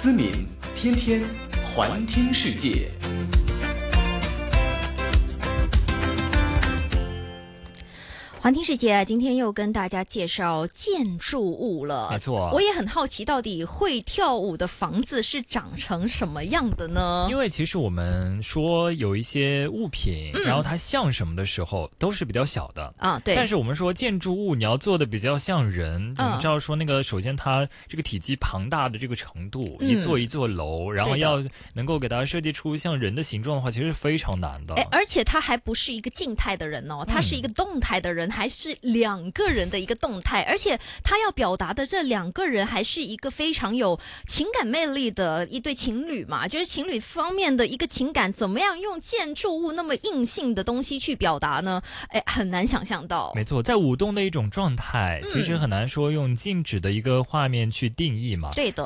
思敏，天天环听世界。 环听世界今天又跟大家介绍建筑物了。 没错， 我也很好奇，到底会跳舞的房子是长成什么样的呢？ 因为其实我们说有一些物品，然后它像什么的时候都是比较小的啊，对。 但是我们说建筑物你要做的比较像人，我们知道说那个首先它这个体积庞大的这个程度，一座楼，然后要能够给它设计出像人的形状的话，其实是非常难的。 而且它还不是一个静态的人哦，它是一个动态的人。还是两个人的一个动态，而且他要表达的这两个人还是一个非常有情感魅力的一对情侣嘛，就是情侣方面的一个情感，怎么样用建筑物那么硬性的东西去表达呢？很难想象到。 没错，在舞动的一种状态，其实很难说用静止的一个画面去定义嘛。 对的。